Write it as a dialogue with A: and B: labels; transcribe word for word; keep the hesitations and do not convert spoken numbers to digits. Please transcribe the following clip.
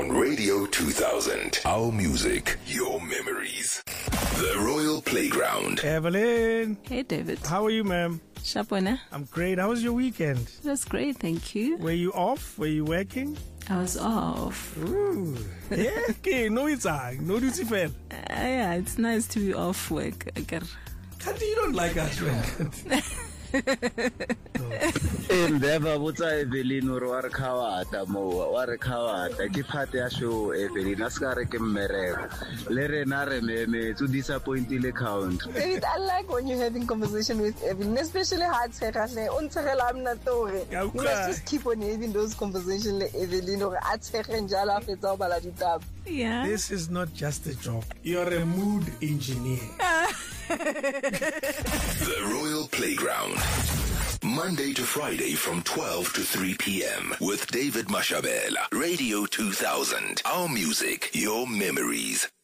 A: on Radio two thousand. Our music, your memories. The Royal Playground.
B: Evelyn.
C: Hey, David.
B: How are you, ma'am?
C: Shapona.
B: I'm great. How was your weekend?
C: It was great, thank you.
B: Were you off? Were you working?
C: I was off.
B: Ooh. Yeah, okay. No, it's a no duty fair.
C: Uh, yeah, it's nice to be off work.
B: Can't you don't like us, man?
D: Indeva butsa Evelyn uri wa re khawata mo wa re khawata ke phate ya show Evelyn askare ke mmereko le rena re meme to disappoint le count.
E: David, I like when you're having conversation with Evelyn, especially hard tshegale o ntshegela amna tore. You must just keep on having those conversations le Evelyn ore a tshege njala fetsa o bala ditaba.
C: Yeah.
B: This is not just a job. You're a mood engineer.
A: The Royal Playground. Monday to Friday from twelve to three p.m. with David Mashabela. Radio two thousand. Our music, your memories.